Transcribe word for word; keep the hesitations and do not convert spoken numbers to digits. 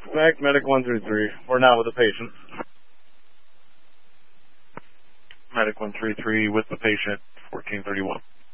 Mac, Medic one through three. We're now with the patient. Medic one three three with the patient, fourteen thirty-one.